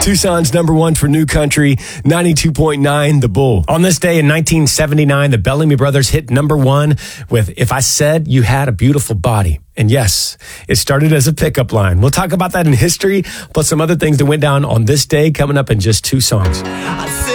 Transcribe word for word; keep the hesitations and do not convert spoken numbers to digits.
Tucson's number one for new country, ninety-two point nine, The Bull. On this day in nineteen seventy-nine, the Bellamy Brothers hit number one with If I Said You Had a Beautiful Body. And yes, it started as a pickup line. We'll talk about that in history, plus some other things that went down on this day coming up in just two songs.